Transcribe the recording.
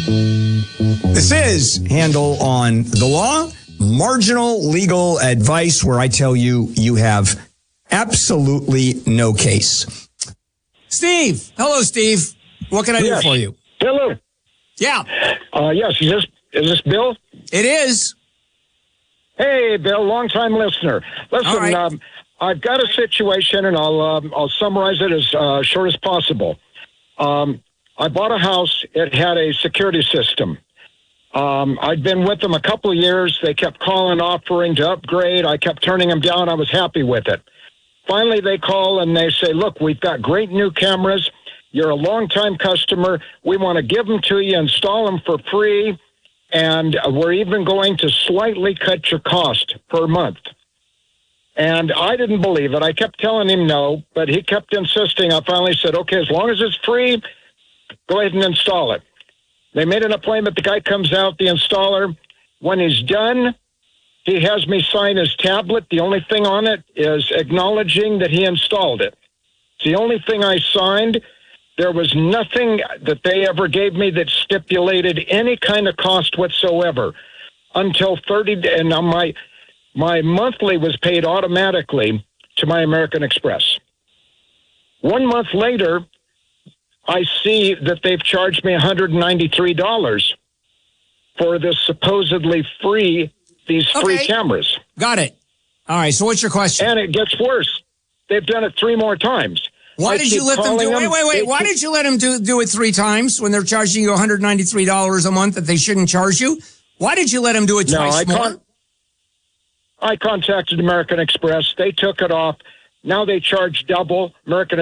This is Handel on the Law, marginal legal advice where I tell you you have absolutely no case. Steve. Hello, Steve. What can I do for you? Hello. Yeah. Yes. Is this Bill? It is. Hey, Bill, long-time listener. Listen, right. I've got a situation, and I'll summarize it as short as possible. I bought a house. It had a security system. I'd been with them a couple of years. They kept calling, offering to upgrade. I kept turning them down. I was happy with it. Finally, they call and they say, look, we've got great new cameras. You're a longtime customer. We want to give them to you, install them for free, and we're even going to slightly cut your cost per month. And I didn't believe it. I kept telling him no, but he kept insisting. I finally said, okay, as long as it's free, go ahead and install it. They made an appointment. The guy comes out, the installer. When he's done, he has me sign his tablet. The only thing on it is acknowledging that he installed it. It's the only thing I signed. There was nothing that they ever gave me that stipulated any kind of cost whatsoever until 30 days. And my monthly was paid automatically to my American Express. 1 month later, I see that they've charged me $193 for this supposedly these free cameras. Got it. All right. So what's your question? And it gets worse. They've done it 3 more times. Why did you let them do it? Wait. Why did you let them do it 3 times when they're charging you $193 a month that they shouldn't charge you? Why did you let them do it twice more? I contacted American Express. They took it off. Now they charge double. American